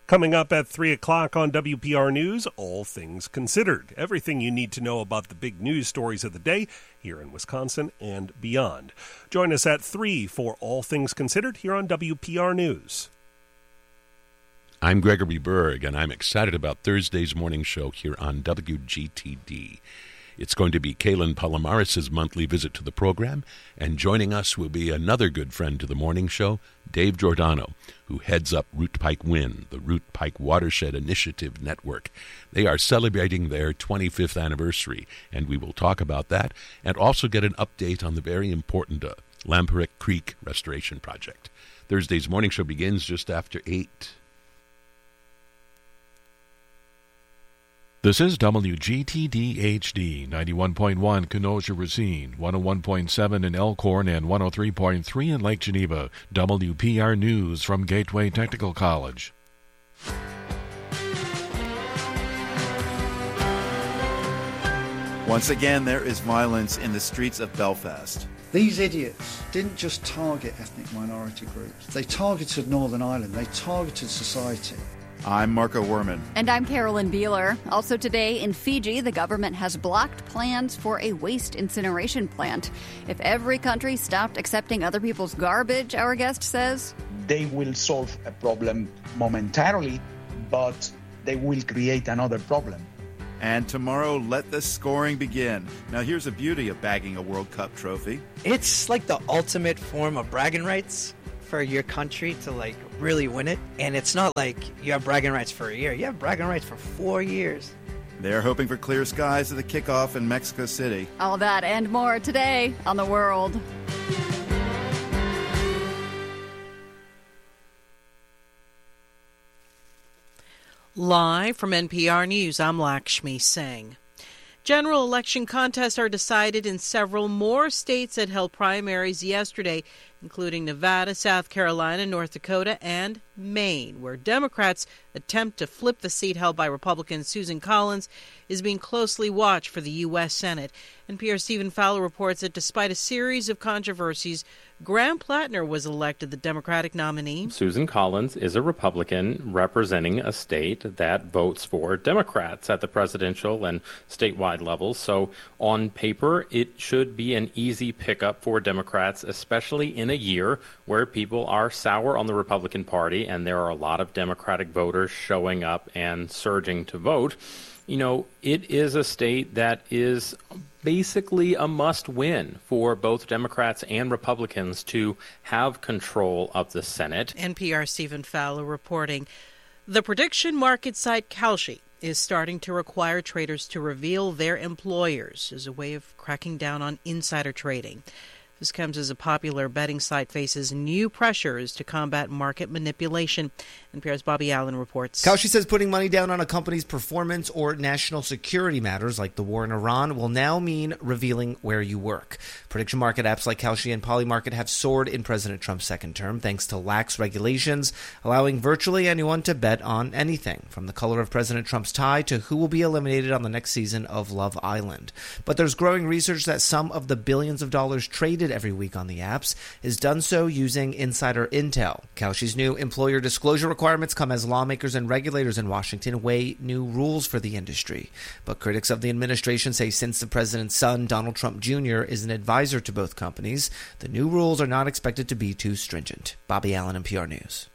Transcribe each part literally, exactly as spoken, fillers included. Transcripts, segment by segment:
Coming up at three o'clock on W P R News, All Things Considered. Everything you need to know about the big news stories of the day here in Wisconsin and beyond. Join us at three for All Things Considered here on W P R News. I'm Gregory Berg, and I'm excited about Thursday's morning show here on W G T D. It's going to be Kaylin Palomares' monthly visit to the program, and joining us will be another good friend to the morning show, Dave Giordano, who heads up Root Pike Win, the Root Pike Watershed Initiative Network. They are celebrating their twenty-fifth anniversary, and we will talk about that and also get an update on the very important uh, Lamperick Creek Restoration Project. Thursday's morning show begins just after eight. This is W G T D H D, ninety-one point one Kenosha Racine, one oh one point seven in Elkhorn, and one oh three point three in Lake Geneva. W P R News from Gateway Technical College. Once again, there is violence in the streets of Belfast. These idiots didn't just target ethnic minority groups. They targeted Northern Ireland. They targeted society. I'm Marco Werman. And I'm Carolyn Beeler. Also today in Fiji, the government has blocked plans for a waste incineration plant. If every country stopped accepting other people's garbage, our guest says, they will solve a problem momentarily, but they will create another problem. And tomorrow, let the scoring begin. Now, here's the beauty of bagging a World Cup trophy. It's like the ultimate form of bragging rights for your country to, like, really win it. And it's not like you have bragging rights for a year. You have bragging rights for four years. They're hoping for clear skies at the kickoff in Mexico City. All that and more today on The World. Live from N P R News, I'm Lakshmi Singh. General election contests are decided in several more states that held primaries yesterday, including Nevada, South Carolina, North Dakota, and Maine, where Democrats' attempt to flip the seat held by Republican Susan Collins is being closely watched for the U S Senate. N P R's Stephen Fowler reports that despite a series of controversies, Graham Plattner was elected the Democratic nominee. Susan Collins is a Republican representing a state that votes for Democrats at the presidential and statewide levels. So on paper, it should be an easy pickup for Democrats, especially in a year where people are sour on the Republican Party and there are a lot of Democratic voters showing up and surging to vote. You know, it is a state that is basically a must-win for both Democrats and Republicans to have control of the Senate. N P R Stephen Fowler reporting. The prediction market site Kalshi is starting to require traders to reveal their employers as a way of cracking down on insider trading. This comes as a popular betting site faces new pressures to combat market manipulation. N P R's Bobby Allen reports. Kalshi says putting money down on a company's performance or national security matters like the war in Iran will now mean revealing where you work. Prediction market apps like Kalshi and Polymarket have soared in President Trump's second term thanks to lax regulations, allowing virtually anyone to bet on anything, from the color of President Trump's tie to who will be eliminated on the next season of Love Island. But there's growing research that some of the billions of dollars traded every week on the apps is done so using insider intel. Kalshi's new employer disclosure requirements come as lawmakers and regulators in Washington weigh new rules for the industry. But critics of the administration say since the president's son, Donald Trump Junior, is an advisor to both companies, the new rules are not expected to be too stringent. Bobby Allen, N P R News.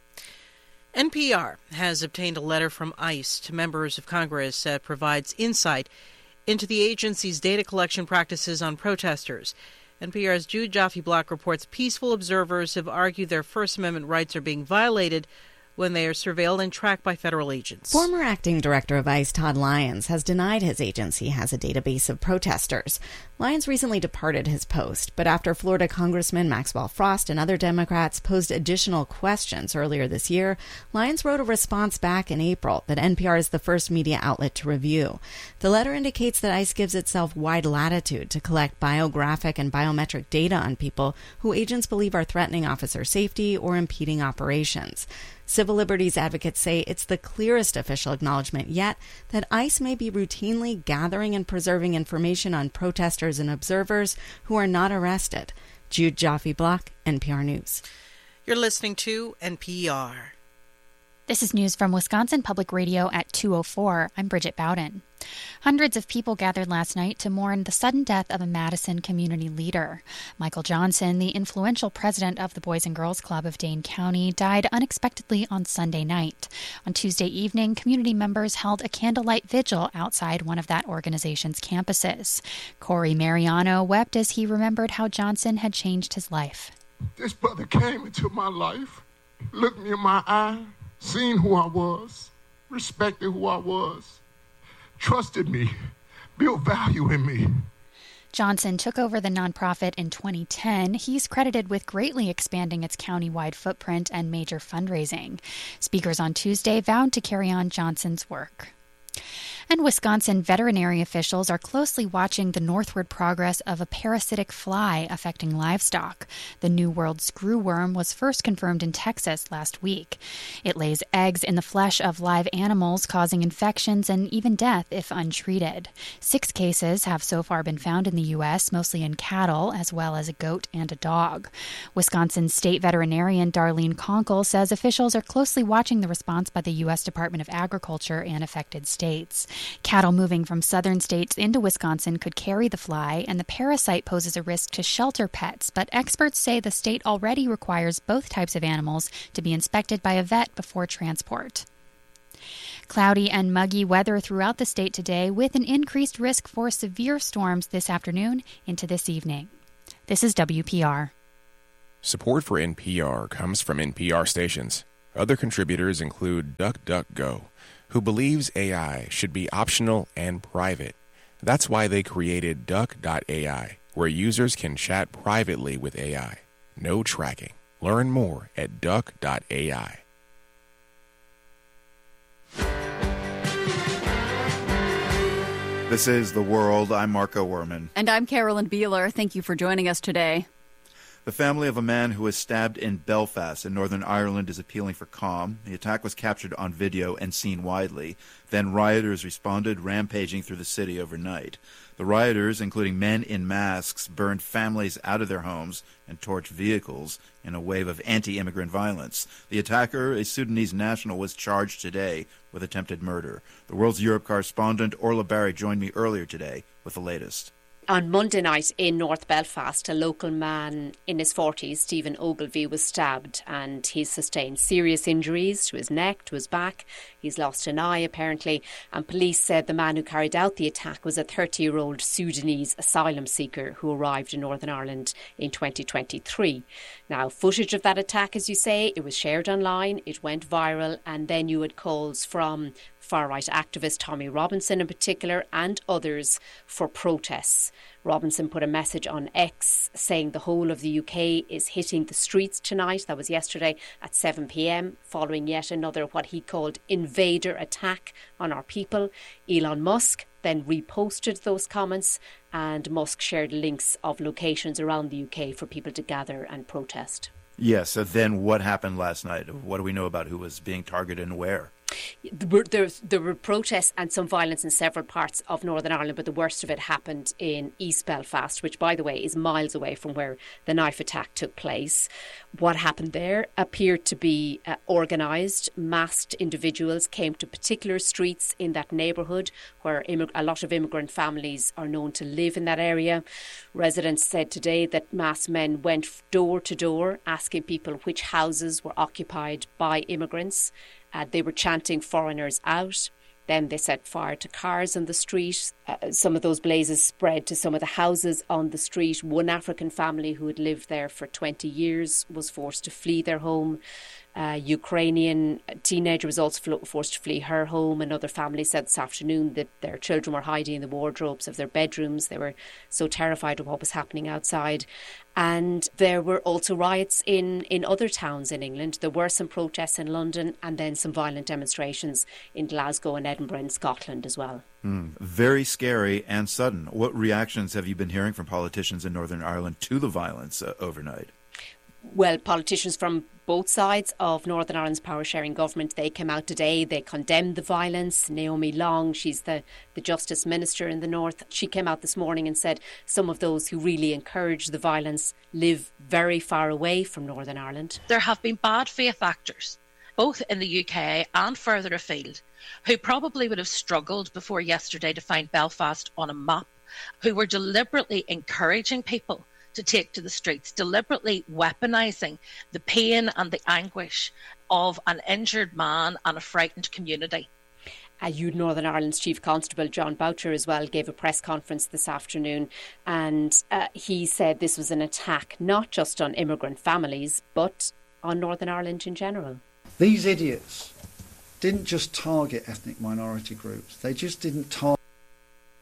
N P R has obtained a letter from ICE to members of Congress that provides insight into the agency's data collection practices on protesters. N P R's Jude Jaffe-Block reports peaceful observers have argued their First Amendment rights are being violated when they are surveilled and tracked by federal agents. Former acting director of ICE Todd Lyons has denied his agency has a database of protesters. Lyons recently departed his post, but after Florida Congressman Maxwell Frost and other Democrats posed additional questions earlier this year, Lyons wrote a response back in April that N P R is the first media outlet to review. The letter indicates that ICE gives itself wide latitude to collect biographic and biometric data on people who agents believe are threatening officer safety or impeding operations. Civil liberties advocates say it's the clearest official acknowledgement yet that ICE may be routinely gathering and preserving information on protesters and observers who are not arrested. Jude Jaffe-Block, N P R News. You're listening to N P R. This is news from Wisconsin Public Radio at two oh four. I'm Bridget Bowden. Hundreds of people gathered last night to mourn the sudden death of a Madison community leader. Michael Johnson, the influential president of the Boys and Girls Club of Dane County, died unexpectedly on Sunday night. On Tuesday evening, community members held a candlelight vigil outside one of that organization's campuses. Corey Mariano wept as he remembered how Johnson had changed his life. This brother came into my life, looked me in my eye, seen who I was, respected who I was, trusted me, built value in me. Johnson took over the nonprofit in twenty ten. He's credited with greatly expanding its county-wide footprint and major fundraising. Speakers on Tuesday vowed to carry on Johnson's work. And Wisconsin veterinary officials are closely watching the northward progress of a parasitic fly affecting livestock. The New World screwworm was first confirmed in Texas last week. It lays eggs in the flesh of live animals, causing infections and even death if untreated. Six cases have so far been found in the U S, mostly in cattle, as well as a goat and a dog. Wisconsin state veterinarian Darlene Conkle says officials are closely watching the response by the U S Department of Agriculture and affected states. Cattle moving from southern states into Wisconsin could carry the fly, and the parasite poses a risk to shelter pets, but experts say the state already requires both types of animals to be inspected by a vet before transport. Cloudy and muggy weather throughout the state today, with an increased risk for severe storms this afternoon into this evening. This is W P R. Support for N P R comes from N P R stations. Other contributors include DuckDuckGo, who believes A I should be optional and private. That's why they created Duck dot A I, where users can chat privately with A I. No tracking. Learn more at Duck dot A I. This is The World. I'm Marco Werman. And I'm Carolyn Beeler. Thank you for joining us today. The family of a man who was stabbed in Belfast in Northern Ireland is appealing for calm. The attack was captured on video and seen widely. Then rioters responded, rampaging through the city overnight. The rioters, including men in masks, burned families out of their homes and torched vehicles in a wave of anti-immigrant violence. The attacker, a Sudanese national, was charged today with attempted murder. The World's Europe correspondent Orla Barry joined me earlier today with the latest. On Monday night in North Belfast, a local man in his forties, Stephen Ogilvie, was stabbed and he's sustained serious injuries to his neck, to his back. He's lost an eye, apparently, and police said the man who carried out the attack was a thirty-year-old Sudanese asylum seeker who arrived in Northern Ireland in twenty twenty-three. Now, footage of that attack, as you say, it was shared online, it went viral, and then you had calls from far-right activist Tommy Robinson in particular and others for protests. Robinson put a message on X saying the whole of the U K is hitting the streets tonight. That was yesterday at seven p.m, following yet another what he called invader attack on our people. Elon Musk then reposted those comments, and Musk shared links of locations around the U K for people to gather and protest. Yes, so then what happened last night? What do we know about who was being targeted and where? There were, there, there were protests and some violence in several parts of Northern Ireland, but the worst of it happened in East Belfast, which, by the way, is miles away from where the knife attack took place. What happened there appeared to be uh, organised. Masked individuals came to particular streets in that neighbourhood where immig- a lot of immigrant families are known to live in that area. Residents said today that masked men went door to door asking people which houses were occupied by immigrants. Uh, they were chanting foreigners out. Then they set fire to cars on the street. Uh, some of those blazes spread to some of the houses on the street. One African family who had lived there for twenty years was forced to flee their home. A Ukrainian teenager was also forced to flee her home. Another family said this afternoon that their children were hiding in the wardrobes of their bedrooms. They were so terrified of what was happening outside. And there were also riots in, in other towns in England. There were some protests in London and then some violent demonstrations in Glasgow and Edinburgh and Scotland as well. Mm, very scary and sudden. What reactions have you been hearing from politicians in Northern Ireland to the violence uh, overnight? Well, politicians from both sides of Northern Ireland's power-sharing government, they came out today. They condemned the violence. Naomi Long, she's the, the Justice Minister in the North, she came out this morning and said some of those who really encourage the violence live very far away from Northern Ireland. There have been bad faith actors both in the U K and further afield, who probably would have struggled before yesterday to find Belfast on a map, who were deliberately encouraging people to take to the streets, deliberately weaponising the pain and the anguish of an injured man and a frightened community. Uh, U Northern Ireland's Chief Constable John Boucher as well gave a press conference this afternoon, and uh, he said this was an attack not just on immigrant families but on Northern Ireland in general. These idiots didn't just target ethnic minority groups, they just didn't target